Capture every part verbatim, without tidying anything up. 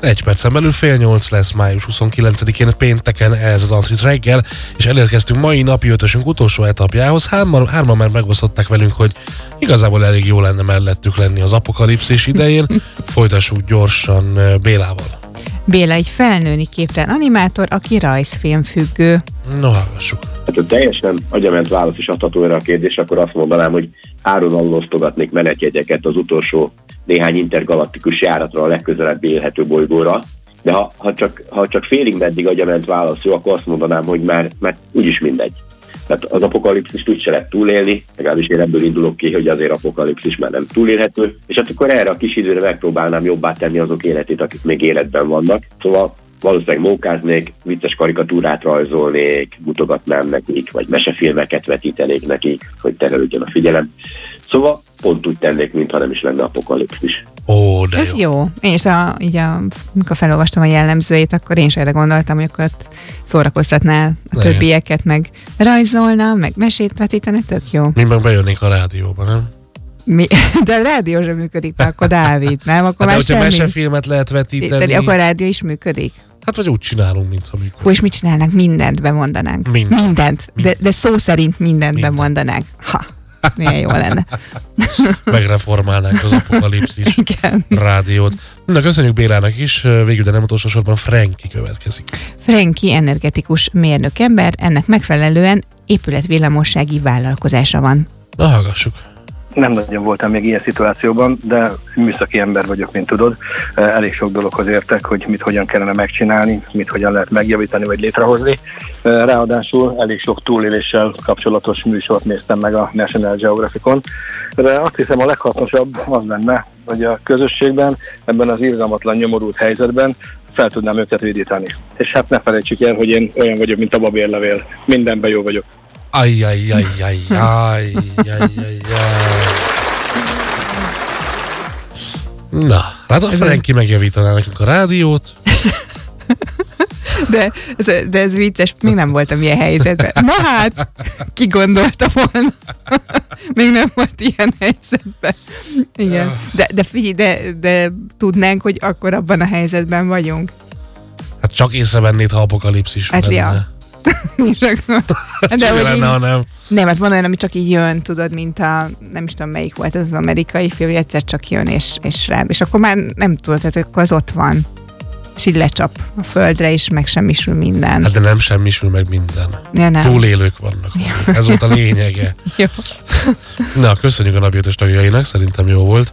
Egy percen belül fél nyolc lesz, május huszonkilencedikén pénteken ez az Antrit reggel, és elérkeztünk mai napi ötösünk utolsó etapjához. Hárman, hárman már megosztották velünk, hogy igazából elég jó lenne mellettük lenni az apokalipszis idején. Folytassuk gyorsan Bélával. Béla egy felnőni képtelen animátor, aki rajzfilm függő. No, hallgassuk. Hát, ha teljesen agyament válasz is adható erre a kérdés, akkor azt mondanám, hogy áron osztogatnék menetjegyeket az utolsó néhány intergalaktikus járatra a legközelebb élhető bolygóra, de ha, ha, csak, ha csak félig meddig agyament válasz jó, akkor azt mondanám, hogy már, már úgyis mindegy. Tehát az apokalipszist úgy se lehet túlélni, legalábbis én ebből indulok ki, hogy azért apokalipszis már nem túlélhető, és hát akkor erre a kis időre megpróbálnám jobbá tenni azok életét, akik még életben vannak. Szóval valószínűleg mókáznék, vicces karikatúrát rajzolnék, mutogatnám nekik, vagy mesefilmeket vetítenék nekik, hogy terelődjön a figyelem. Szóval pont úgy tennék, mintha nem is lenne apokalipszis. Ó, de Ez jó. jó. Én is, a, így a, amikor felolvastam a jellemzőjét, akkor én is erre gondoltam, hogy akkor ott szórakoztatnál a Igen. többieket, meg rajzolna, meg mesét vetítene, tök jó. Mi meg bejönnék a rádióba, nem? Mi? De a rádió sem működik, már akkor Dávid, nem? Akkor Hát már de hogyha semmi. mesefilmet lehet vetíteni, Akkor a rádió is működik. hát vagy úgy csinálunk, mintha működik. Hú, és mit csinálnak? Mindent bemondanánk. Mindent. Mindent. De, de szó szerint mindent Mindent. bemondanánk. Ha, milyen jó lenne. Megreformálnánk az apokalipszis Igen. rádiót. Na, köszönjük Bélának is, végül, de nem utolsó sorban Frankie következik. Frankie energetikus mérnök ember, ennek megfelelően épületvillamossági vállalkozása van. Na, hallgassuk. Nem nagyon voltam még ilyen szituációban, de műszaki ember vagyok, mint tudod. Elég sok dologhoz értek, hogy mit hogyan kellene megcsinálni, mit hogyan lehet megjavítani vagy létrehozni. Ráadásul elég sok túléléssel kapcsolatos műsort néztem meg a National Geographicon. De azt hiszem, a leghasznosabb az lenne, hogy a közösségben, ebben az irgalmatlan, nyomorult helyzetben fel tudnám őket vidítani. És hát ne felejtsük el, hogy én olyan vagyok, mint a babérlevél. Mindenben jó vagyok. Ajjajjajjajjaj. Na, hát a Frankie megjavítaná nekünk a rádiót. De, ez- de ez vicces, még nem voltam ilyen helyzetben. Na hát, ki gondolta volna? Még nem volt ilyen helyzetben. Igen. De, de figyelj, de, de tudnánk, hogy akkor abban a helyzetben vagyunk. Hát csak észrevennéd, ha apokalipszis Hát, lenne. ja. És akkor, De hogy lenne, így- ha nem. nem, hát van olyan, ami csak így jön, tudod, mint a, nem is tudom melyik volt ez az amerikai film, hogy egyszer csak jön, és, és rá, és akkor már nem tudod, hogy akkor az ott van. És így lecsap a földre, és megsemmisül minden. Hát de nem semmisül meg minden. Ja, nem. Túlélők vannak. Ez volt a lényege. Jó. Na, köszönjük a napi ötös tagjainak, szerintem jó volt.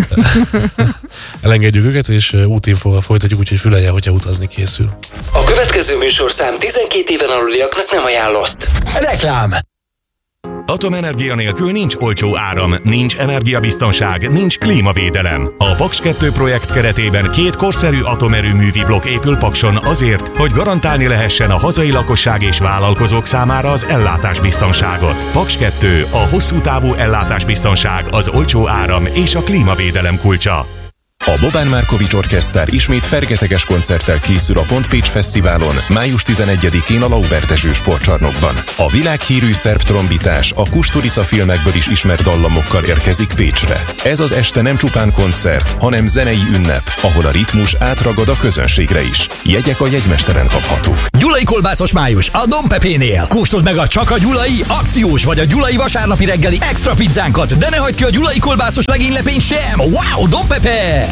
Elengedjük őket, és útinfóval folytatjuk, úgyhogy fülelje, hogyha utazni készül. A következő műsorszám tizenkét éven aluliaknak nem ajánlott. Reklám. Atomenergia nélkül nincs olcsó áram, nincs energiabiztonság, nincs klímavédelem. A Paks kettő projekt keretében két korszerű atomerőművi blokk épül Pakson azért, hogy garantálni lehessen a hazai lakosság és vállalkozók számára az ellátásbiztonságot. Paks kettő, a hosszú távú ellátásbiztonság, az olcsó áram és a klímavédelem kulcsa. A Bobán Markovics Orkesztár ismét fergeteges koncerttel készül a Pont Pécs Fesztiválon május tizenegyedikén a Laubertezső sportcsarnokban. A világhírű szerb trombitás a Kusturica filmekből is ismert dallamokkal érkezik Pécsre. Ez az este nem csupán koncert, hanem zenei ünnep, ahol a ritmus átragad a közönségre is. Jegyek a jegymesteren kaphatók. Gyulai kolbászos május a Don Pepénél. Kóstold meg a csak a gyulai akciós vagy a gyulai vasárnapi reggeli extra pizzánkat, de ne hagyd ki a gyulai kolbászos legénylepényt sem. Wow, Don Pepe!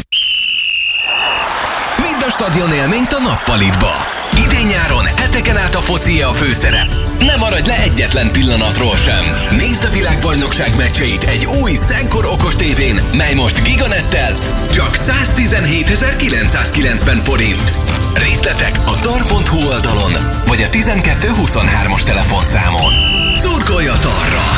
Vidd a stadion élményt a nappalitba. Idén-nyáron heteken át a focia a főszerep. Ne maradj le egyetlen pillanatról sem. Nézd a világbajnokság meccseit egy új Szenkor okos tévén, mely most Giganettel csak száztizenhétezer-kilencszázkilencven forint. Részletek a tar pont hu oldalon, vagy a tizenkettő huszonhármas telefonszámon. Szurkolj a Tarral!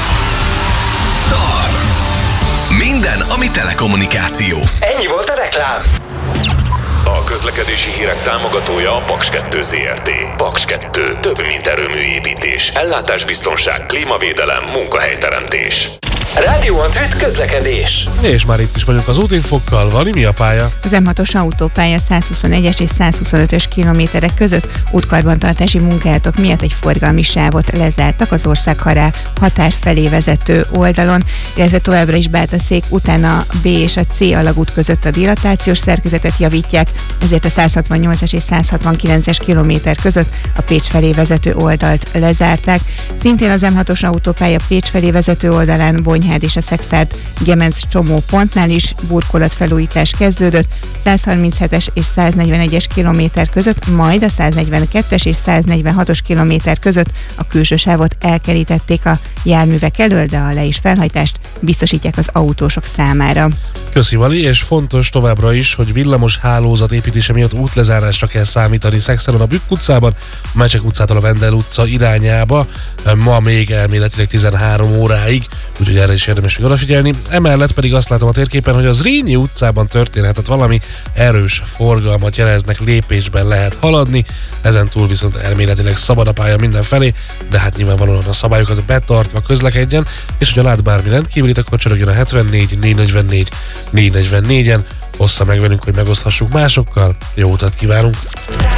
Tar! Minden, ami telekommunikáció. Ennyi volt a reklám. A közlekedési hírek támogatója a Paks kettő Zrt. Paks kettő. Több, mint erőműépítés. Ellátásbiztonság, klímavédelem, munkahelyteremtés. Rádió Antrit közlekedés. És már itt is vagyunk az útinfokkal. Vali, mi a pálya? Az M hatos autópálya százhuszonegyes és százhuszonötös kilométerek között útkarbantartási munkálatok miatt egy forgalmi sávot lezártak az országhatár határ felé vezető oldalon, illetve továbbra is Bátaszék után a B és a C alagút között a dilatációs szerkezetet javítják, ezért a százhatvannyolcas és százhatvankilences kilométer között a Pécs felé vezető oldalt lezárták. Szintén az M hatos autópálya Pécs felé vezető oldalán Bonyhád és a Szekszárd-Gemenc csomópontnál is burkolatfelújítás kezdődött, százharminchetes és száznegyvenegyes kilométer között, majd a száznegyvenkettes és száznegyvenhatos kilométer között a külső sávot elkerítették a járművek elől, de a le- és felhajtást biztosítják az autósok számára. Köszi, Vali, és fontos továbbra is, hogy villamos hálózat építése miatt útlezárásra kell számítani Szexáron a Bükk utcában, a Mecsek utcától a Vendel utca irányába, ma még elméletileg tizenhárom óráig, úgyhogy erre is érdemes még odafigyelni. Emellett pedig azt látom a térképen, hogy az Zrínyi utcában történhetett valami, erős forgalmat jeleznek, lépésben lehet haladni, ezen túl viszont elméletileg szabad a pálya mindenfelé, de hát nyilvánvalóan a szabályokat betartva közlekedjen, és hogyha lát bármi rendkívülit, akkor csörögjön a hetvennégy négyszáznegyvennégy négyszáznegyvennégyen, ossza meg velünk, hogy megoszthassuk másokkal. Jó utat kívánunk!